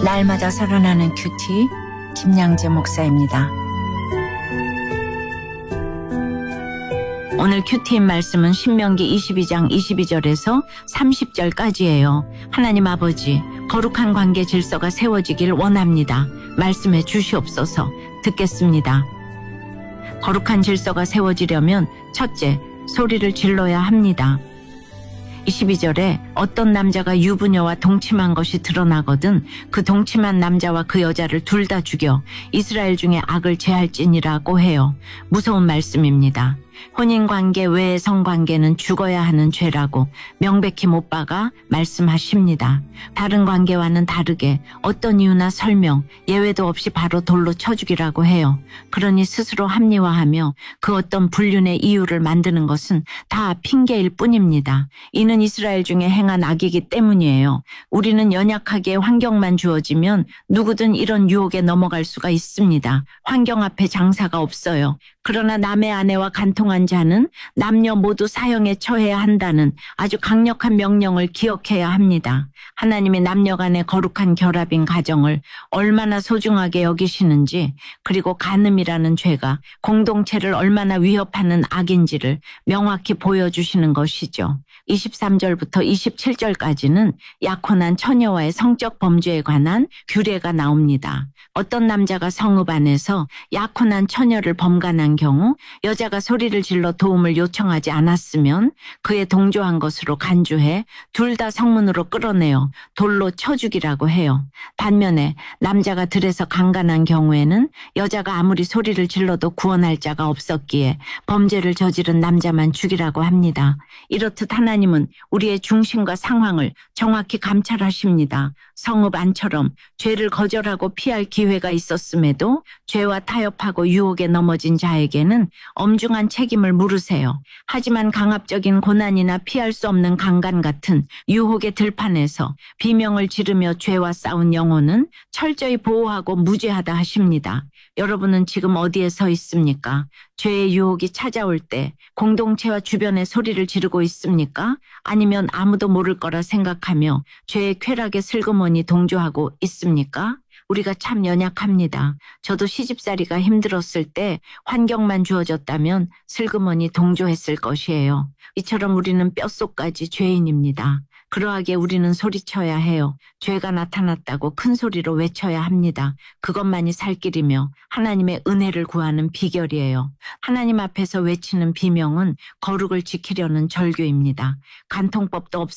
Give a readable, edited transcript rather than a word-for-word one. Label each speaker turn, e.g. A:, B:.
A: 날마다 살아나는 큐티 김양재 목사입니다. 오늘 큐티인 말씀은 신명기 22장 22절에서 30절까지예요. 하나님 아버지, 거룩한 관계 질서가 세워지길 원합니다. 말씀해 주시옵소서. 듣겠습니다. 거룩한 질서가 세워지려면 첫째, 소리를 질러야 합니다. 22절에 어떤 남자가 유부녀와 동침한 것이 드러나거든 그 동침한 남자와 그 여자를 둘 다 죽여 이스라엘 중에 악을 제할지니라고 해요. 무서운 말씀입니다. 혼인관계 외의 성관계는 죽어야 하는 죄라고 명백히 못 박아 말씀하십니다. 다른 관계와는 다르게 어떤 이유나 설명, 예외도 없이 바로 돌로 쳐 죽이라고 해요. 그러니 스스로 합리화하며 그 어떤 불륜의 이유를 만드는 것은 다 핑계일 뿐입니다. 이는 이스라엘 중에 행한 악이기 때문이에요. 우리는 연약하게 환경만 주어지면 누구든 이런 유혹에 넘어갈 수가 있습니다. 환경 앞에 장사가 없어요. 그러나 남의 아내와 간통한 자는 남녀 모두 사형에 처해야 한다는 아주 강력한 명령을 기억해야 합니다. 하나님의 남녀 간의 거룩한 결합인 가정을 얼마나 소중하게 여기시는지, 그리고 간음이라는 죄가 공동체를 얼마나 위협하는 악인지를 명확히 보여주시는 것이죠. 23절부터 27절까지는 약혼한 처녀와의 성적 범죄에 관한 규례가 나옵니다. 어떤 남자가 성읍 안에서 약혼한 처녀를 범간한 경우 여자가 소리를 질러 도움을 요청하지 않았으면 그에 동조한 것으로 간주해 둘 다 성문으로 끌어내어 돌로 쳐 죽이라고 해요. 반면에 남자가 들에서 강간한 경우에는 여자가 아무리 소리를 질러도 구원할 자가 없었기에 범죄를 저지른 남자만 죽이라고 합니다. 이렇듯 하나님은 우리의 중심과 상황을 정확히 감찰하십니다. 성읍 안처럼 죄를 거절하고 피할 기회가 있었음에도 죄와 타협하고 유혹에 넘어진 자에게는 엄중한 책임을 물으세요. 하지만 강압적인 고난이나 피할 수 없는 강간 같은 유혹의 들판에서 비명을 지르며 죄와 싸운 영혼은 철저히 보호하고 무죄하다 하십니다. 여러분은 지금 어디에 서 있습니까? 죄의 유혹이 찾아올 때 공동체와 주변에 소리를 지르고 있습니까? 아니면 아무도 모를 거라 생각하며 죄의 쾌락에 슬그머니 동조하고 있습니까? 우리가 참 연약합니다. 저도 시집살이가 힘들었을 때 환경만 주어졌다면 슬그머니 동조했을 것이에요. 이처럼 우리는 뼛속까지 죄인입니다. 그러하기에 우리는 소리쳐야 해요. 죄가 나타났다고 큰 소리로 외쳐야 합니다. 그것만이 살 길이며 하나님의 은혜를 구하는 비결이에요. 하나님 앞에서 외치는 비명은 거룩을 지키려는 절규입니다. 간통법도